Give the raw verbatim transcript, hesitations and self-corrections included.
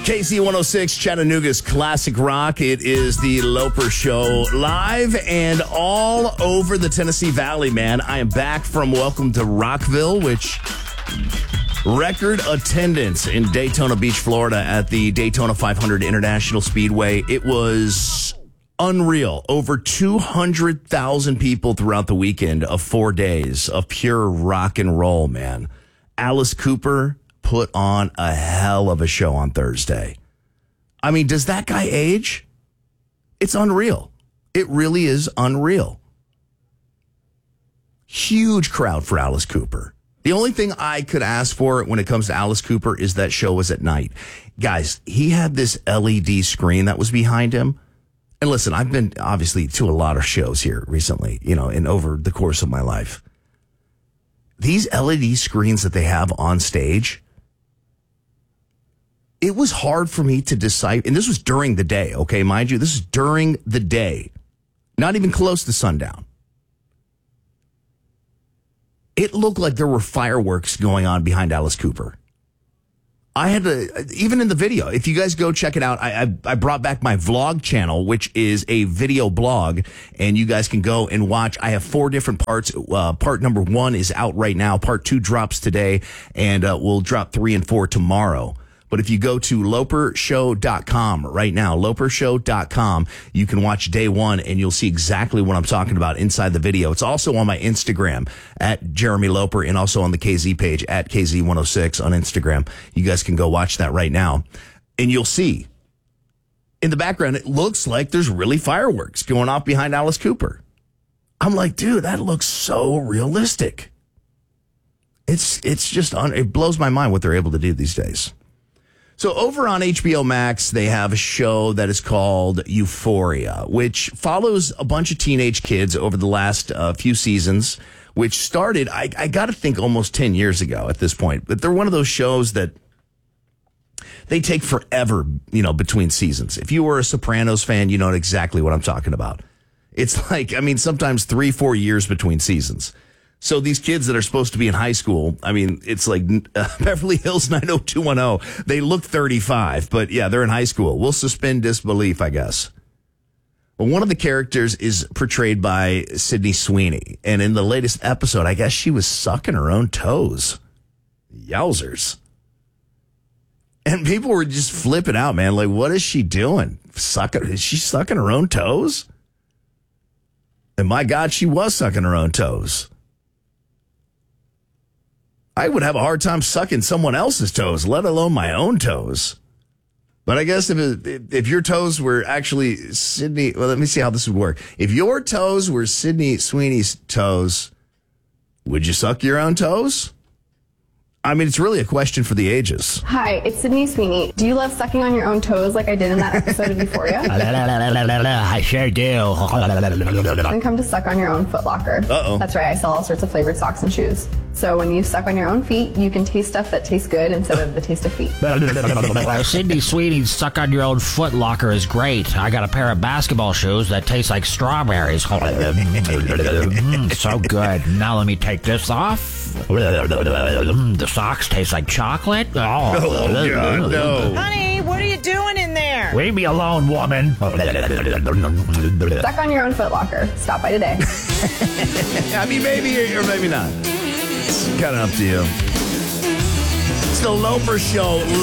K Z one oh six, Chattanooga's classic rock. It is the Loper Show, live and all over the Tennessee Valley, man. I am back from Welcome to Rockville, which record attendance in Daytona Beach, Florida at the Daytona five hundred International Speedway. It was unreal. Over two hundred thousand people throughout the weekend of four days of pure rock and roll, man. Alice Cooper put on a hell of a show on Thursday. I mean, does that guy age? It's unreal. It really is unreal. Huge crowd for Alice Cooper. The only thing I could ask for when it comes to Alice Cooper is that show was at night. Guys, he had this L E D screen that was behind him. And listen, I've been obviously to a lot of shows here recently, you know, and over the course of my life. These L E D screens that they have on stage, it was hard for me to decipher. And this was during the day, okay? Mind you, this is during the day. Not even close to sundown. It looked like there were fireworks going on behind Alice Cooper. I had to, even in the video, if you guys go check it out, I, I, I brought back my vlog channel, which is a video blog, and you guys can go and watch. I have four different parts. Uh, part number one is out right now. Part two drops today, and uh, we'll drop three and four tomorrow. But if you go to loper show dot com right now, loper show dot com, you can watch day one and you'll see exactly what I'm talking about inside the video. It's also on my Instagram at Jeremy Loper and also on the K Z page at K Z one oh six on Instagram. You guys can go watch that right now. And you'll see in the background, it looks like there's really fireworks going off behind Alice Cooper. I'm like, dude, that looks so realistic. It's, it's just, un- it blows my mind what they're able to do these days. So over on H B O Max, they have a show that is called Euphoria, which follows a bunch of teenage kids over the last uh, few seasons, which started, I, I got to think, almost ten years ago at this point. But they're one of those shows that they take forever, you know, between seasons. If you were a Sopranos fan, you know exactly what I'm talking about. It's like, I mean, sometimes three, four years between seasons. So these kids that are supposed to be in high school, I mean, it's like uh, Beverly Hills nine oh two one oh. They look thirty-five, but yeah, they're in high school. We'll suspend disbelief, I guess. Well, one of the characters is portrayed by Sydney Sweeney. And in the latest episode, I guess she was sucking her own toes. Yowzers. And people were just flipping out, man. Like, what is she doing? Sucking? Is she sucking her own toes? And my God, she was sucking her own toes. I would have a hard time sucking someone else's toes, let alone my own toes. But I guess if it, if your toes were actually Sydney, well, let me see how this would work. If your toes were Sydney Sweeney's toes, would you suck your own toes? I mean, it's really a question for the ages. Hi, it's Sydney Sweeney. Do you love sucking on your own toes like I did in that episode of Euphoria? I sure do. Then come to suck on your own Foot Locker. Uh-oh. That's right, I sell all sorts of flavored socks and shoes. So when you suck on your own feet, you can taste stuff that tastes good instead of the taste of feet. Sydney Sweeney's suck on your own Foot Locker is great. I got a pair of basketball shoes that taste like strawberries. Mm, so good. Now let me take this off. The socks taste like chocolate. Oh, oh God, no. Honey, what are you doing in there? Leave me alone, woman. Suck on your own Foot Locker. Stop by today. I mean, maybe or maybe not. It's kind of up to you. It's the Loper Show.